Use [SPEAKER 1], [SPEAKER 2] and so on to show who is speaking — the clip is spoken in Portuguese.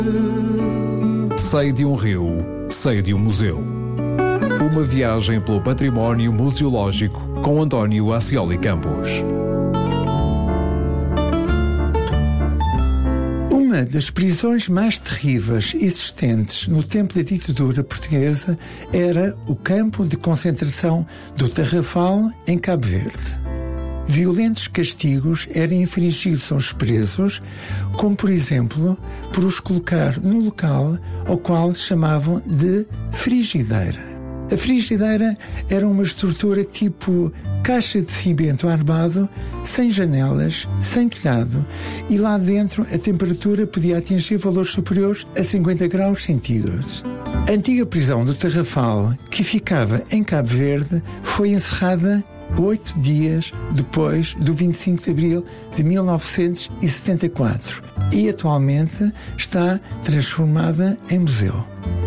[SPEAKER 1] Sei de um rio, sei de um museu. Uma viagem pelo património museológico com António Ascioli Campos.
[SPEAKER 2] Uma das prisões mais terríveis existentes no tempo da ditadura portuguesa era o campo de concentração do Tarrafal, em Cabo Verde. Violentos castigos eram infligidos aos presos, como por exemplo, por os colocar num local ao qual chamavam de frigideira. A frigideira era uma estrutura tipo caixa de cimento armado, sem janelas, sem telhado, e lá dentro a temperatura podia atingir valores superiores a 50 graus centígrados. A antiga prisão do Tarrafal, que ficava em Cabo Verde, foi encerrada 8 dias depois do 25 de abril de 1974 e atualmente está transformada em museu.